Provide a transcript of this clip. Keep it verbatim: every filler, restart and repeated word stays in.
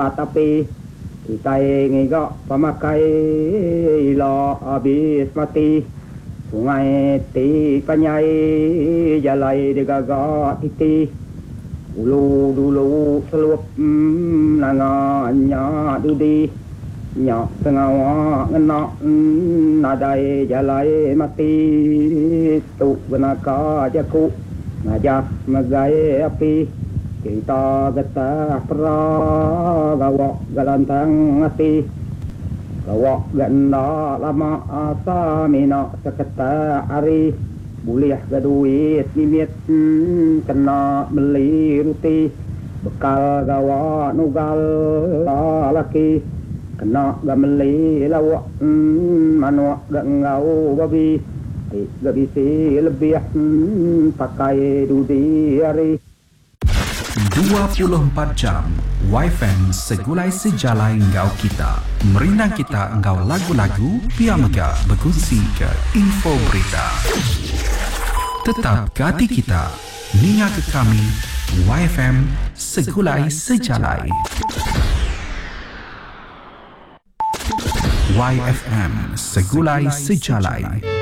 tapi kita ngigak pemakai lo habis mati sungai ti panyai jalai digagak titi ulu dulu selup mm, nanganya dudi nyak sengawa ngenak mm, nadai jalai mati tu benaka jaku ngajak megai api kita getah pra gawak galantang hati gawak ganda lama asa mina seketa hari boleh gaduit nimit hmm, kena beli ruti bekal gawak nugal laki kena gameli lawak hmm, manuak gangau babi gak bisi lebih hmm, pakai dudi hari dua puluh empat jam Y F M segulai sejalai engkau kita merinang kita engkau lagu-lagu Pia Mega berkongsi ke info berita tetap ke hati kita ninga ke kami Y F M segulai sejalai Y F M segulai sejalai